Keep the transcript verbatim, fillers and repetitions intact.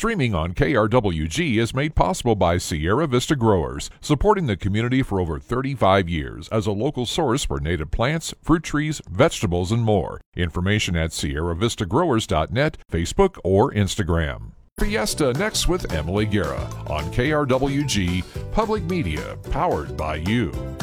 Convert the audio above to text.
Streaming on K R W G is made possible by Sierra Vista Growers, supporting the community for over thirty-five years as a local source for native plants, fruit trees, vegetables, and more. Information at sierra vista growers dot net, Facebook, or Instagram. Fiesta next with Emily Guerra on K R W G Public Media, powered by you.